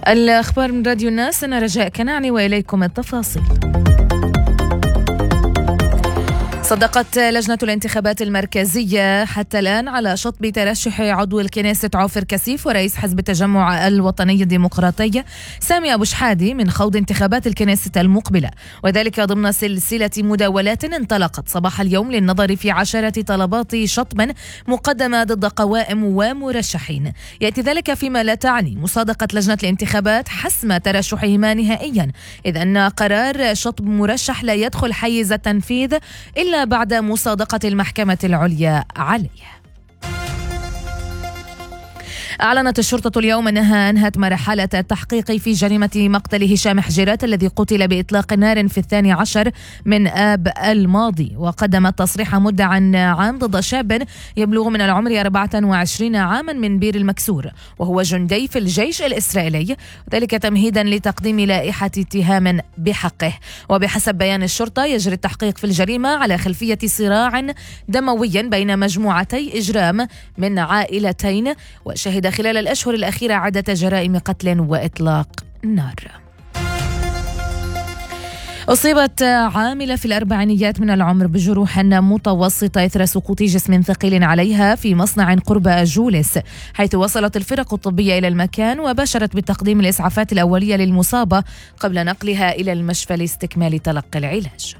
الأخبار من راديو الناس، أنا رجاء كنعني وإليكم التفاصيل. صدقت لجنة الانتخابات المركزية حتى الآن على شطب ترشح عضو الكنيسة عوفر كسيف ورئيس حزب التجمع الوطني الديمقراطي سامي أبو شحادي من خوض انتخابات الكنيسة المقبلة، وذلك ضمن سلسلة مداولات انطلقت صباح اليوم للنظر في عشرة طلبات شطب مقدمة ضد قوائم ومرشحين. يأتي ذلك فيما لا تعني مصادقة لجنة الانتخابات حسم ترشحهما نهائيا، إذ أن قرار شطب مرشح لا يدخل حيز التنفيذ إلا بعد مصادقة المحكمة العليا عليه. أعلنت الشرطة اليوم أنها أنهت مرحلة التحقيق في جريمة مقتل هشام حجيرات الذي قتل بإطلاق نار في 12 من آب الماضي، وقدمت تصريح مدعى عام ضد شاب يبلغ من العمر 24 عاما من بير المكسور، وهو جندي في الجيش الإسرائيلي، وذلك تمهيدا لتقديم لائحة اتهام بحقه. وبحسب بيان الشرطة يجري التحقيق في الجريمة على خلفية صراع دموي بين مجموعتي إجرام من عائلتين، وشهد خلال الأشهر الأخيرة عدة جرائم قتل وإطلاق نار. أصيبت عاملة في الأربعينيات من العمر بجروح متوسطة إثر سقوط جسم ثقيل عليها في مصنع قرب جولس، حيث وصلت الفرق الطبية إلى المكان وباشرت بتقديم الإسعافات الأولية للمصابة قبل نقلها إلى المشفى لاستكمال تلقي العلاج.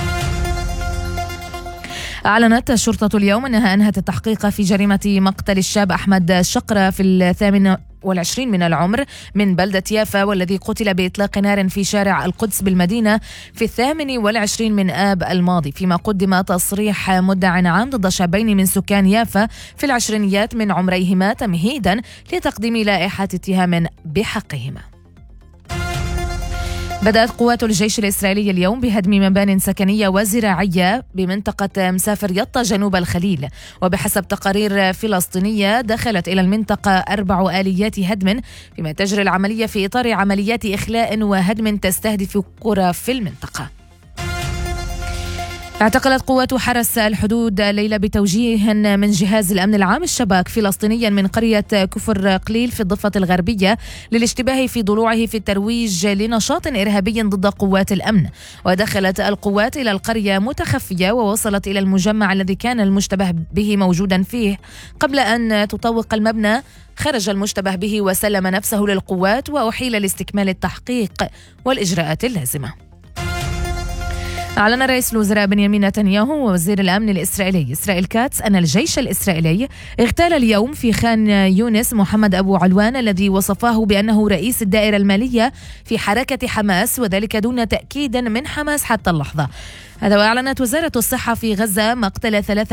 أعلنت الشرطة اليوم أنها أنهت التحقيق في جريمة مقتل الشاب أحمد شقرة في 28 من العمر من بلدة يافا، والذي قتل بإطلاق نار في شارع القدس بالمدينة في 28 من آب الماضي، فيما قدم تصريح مدعى عام ضد شابين من سكان يافا في العشرينيات من عمريهما تمهيدا لتقديم لائحة اتهام بحقهما. بدأت قوات الجيش الإسرائيلي اليوم بهدم مبان سكنية وزراعية بمنطقة مسافر يطا جنوب الخليل، وبحسب تقارير فلسطينية دخلت إلى المنطقة 4 آليات هدم، فيما تجري العملية في إطار عمليات إخلاء وهدم تستهدف قرى في المنطقة. اعتقلت قوات حرس الحدود الليلة بتوجيه من جهاز الأمن العام الشباك فلسطينيا من قرية كفر قليل في الضفة الغربية للاشتباه في ضلوعه في الترويج لنشاط إرهابي ضد قوات الأمن. ودخلت القوات إلى القرية متخفية ووصلت إلى المجمع الذي كان المشتبه به موجودا فيه. قبل أن تطوق المبنى خرج المشتبه به وسلم نفسه للقوات وأحيل لاستكمال التحقيق والإجراءات اللازمة. أعلن رئيس الوزراء بنيامين نتنياهو ووزير الأمن الإسرائيلي إسرائيل كاتس أن الجيش الإسرائيلي اغتال اليوم في خان يونس محمد أبو علوان الذي وصفه بأنه رئيس الدائرة المالية في حركة حماس، وذلك دون تأكيد من حماس حتى اللحظة. هذا. وأعلنت وزارة الصحة في غزة مقتل 3